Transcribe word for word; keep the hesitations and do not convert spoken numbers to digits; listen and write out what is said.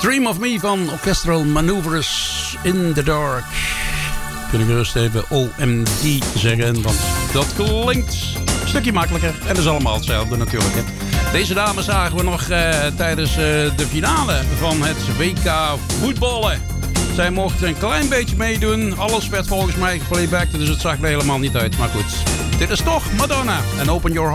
Dream of Me van Orchestral Maneuvers in the Dark. Kunnen we gerust even O M D zeggen, want dat klinkt een stukje makkelijker. En dat is allemaal hetzelfde natuurlijk. Hè. Deze dame zagen we nog uh, tijdens uh, de finale van het W K voetballen. Zij mochten een klein beetje meedoen. Alles werd volgens mij geplaybacked, dus het zag er helemaal niet uit. Maar goed, dit is toch Madonna en Open Your Heart.